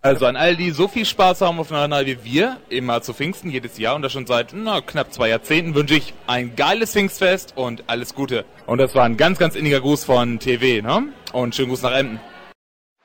Also an all die so viel Spaß haben auf einer wie wir, immer zu Pfingsten jedes Jahr und das schon seit knapp 2 Jahrzehnten, wünsche ich ein geiles Pfingstfest und alles Gute. Und das war ein ganz, ganz inniger Gruß von TV, ne? Und schönen Gruß nach Emden.